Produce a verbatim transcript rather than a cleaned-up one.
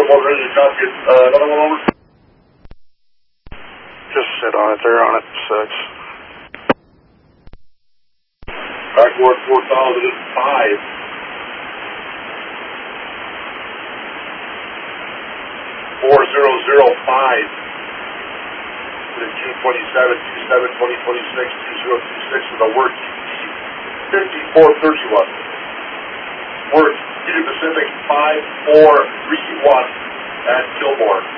Kilmore, ready to copy it. Uh, another one over. Just sit on it. They're on it. Six. Backward four thousand and five. Four zero zero five. June twenty-seven, two seven, twenty twenty-six, two zero two six for the work fifty-four thirty-one. Work Union Pacific five four three one at Kilmore.